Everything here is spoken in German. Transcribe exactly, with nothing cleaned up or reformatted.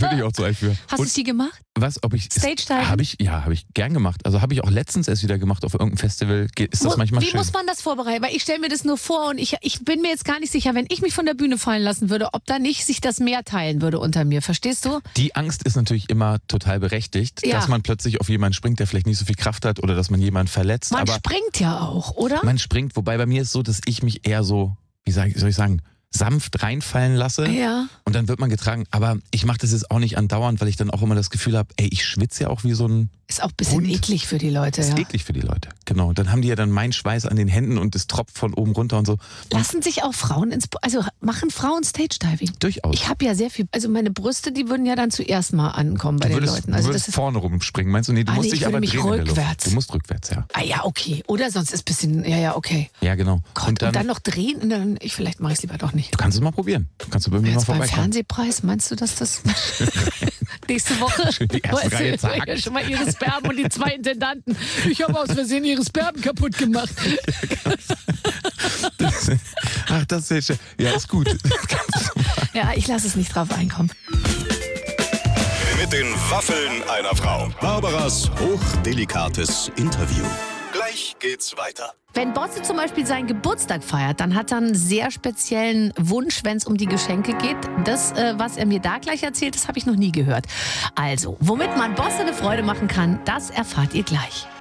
bin ich auch zu alt für. Hast du sie gemacht? Was, ob ich... Stage-Diving? Habe ich, ja, habe ich gern gemacht. Also habe ich auch letztens erst wieder gemacht auf irgendeinem Festival. Ist das manchmal Wie schön. muss man das vorbereiten? Weil ich stelle mir das nur vor und ich, ich bin mir jetzt gar nicht sicher, wenn ich mich von der Bühne fallen lassen würde, ob da nicht sich das Meer teilen würde unter mir. Verstehst du? Die Angst ist natürlich immer total berechtigt, Ja. dass man plötzlich auf jemanden springt, der vielleicht nicht so viel Kraft hat oder dass man jemanden verletzt. Man aber springt ja auch, oder? man springt, wobei bei mir ist so, dass ich mich eher so, wie sag, soll ich sagen, sanft reinfallen lasse Ja. und dann wird man getragen. Aber ich mache das jetzt auch nicht andauernd, weil ich dann auch immer das Gefühl habe, ey, ich schwitze ja auch wie so ein... Ist auch ein bisschen Hund. eklig für die Leute. Das ist Ja. eklig für die Leute, genau. Und dann haben die ja dann meinen Schweiß an den Händen und es tropft von oben runter und so. Und Lassen sich auch Frauen ins... Also machen Frauen Stage-Diving? durchaus. Ich habe ja sehr viel... Also meine Brüste, die würden ja dann zuerst mal ankommen bei Du den würdest, Leuten. du Also würdest das ist... vorne rumspringen, meinst du? Nee, du Ah, musst nee, dich ich würde aber mich drehen in der Luft. rückwärts. Du musst rückwärts, ja. Ah ja, okay. Oder sonst ist ein bisschen... Ja, ja, okay. Ja, genau. Gott, und dann, noch drehen? Und dann, ich, vielleicht mache ich es lieber doch nicht. Du kannst es mal probieren. Du kannst bei mir mal Jetzt beim vorbeikommen. Fernsehpreis, meinst du, dass das nächste Woche Schön die erste Weißt du, Reihe zack. ja schon mal ihre Sperben und die zwei Intendanten. Ich habe aus Versehen ihre Sperben kaputt gemacht. Das, ach, das ist sehr schön. Ja, ist gut. Ja, ich lasse es nicht drauf einkommen. Mit den Waffeln einer Frau. Barbaras hochdelikates Interview. Gleich geht's weiter. Wenn Bosse zum Beispiel seinen Geburtstag feiert, dann hat er einen sehr speziellen Wunsch, wenn es um die Geschenke geht. Das, äh, was er mir da gleich erzählt, das habe ich noch nie gehört. Also, womit man Bosse eine Freude machen kann, das erfahrt ihr gleich.